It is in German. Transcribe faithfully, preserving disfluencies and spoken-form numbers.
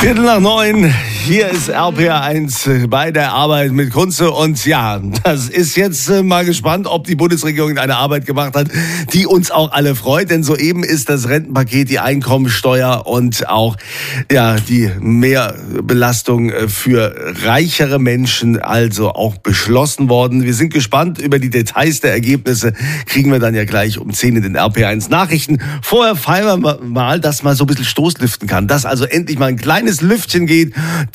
Viertel nach neun, hier ist R P R eins bei der Arbeit mit Kunze. Und ja, das ist jetzt äh, mal gespannt, ob die Bundesregierung eine Arbeit gemacht hat, die uns auch alle freut. Denn soeben ist das Rentenpaket, die Einkommensteuer und auch ja die Mehrbelastung für reichere Menschen also auch beschlossen worden. Wir sind gespannt über die Details der Ergebnisse. Kriegen wir dann ja gleich um zehn in den R P R eins Nachrichten. Vorher feiern wir mal, dass man so ein bisschen Stoßlüften kann. Dass also endlich mal ein kleines Lüftchen geht